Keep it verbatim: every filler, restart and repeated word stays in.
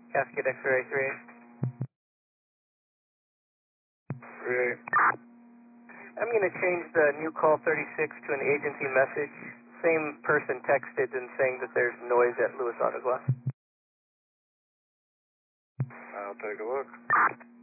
Cascade X-ray three eight. three eight. I'm going to change the new call thirty-six to an agency message. Same person texted and saying that there's noise at Lewis Auto Glass. I'll take a look.